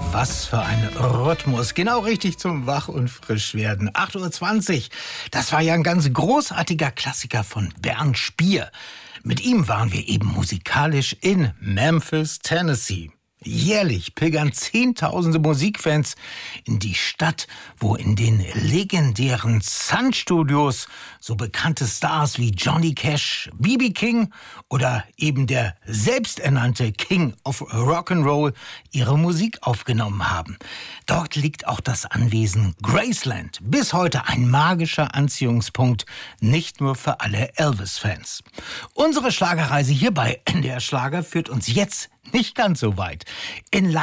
Was für ein Rhythmus. Genau richtig zum Wach- und Frischwerden. 8:20 Uhr. Das war ja ein ganz großartiger Klassiker von Bernd Spier. Mit ihm waren wir eben musikalisch in Memphis, Tennessee. Jährlich pilgern Zehntausende Musikfans in die Stadt, wo in den legendären Sun Studios so bekannte Stars wie Johnny Cash, B.B. King oder eben der selbsternannte King of Rock'n'Roll ihre Musik aufgenommen haben. Dort liegt auch das Anwesen Graceland, bis heute ein magischer Anziehungspunkt, nicht nur für alle Elvis-Fans. Unsere Schlagerreise hier bei NDR Schlager führt uns jetzt nicht ganz so weit. In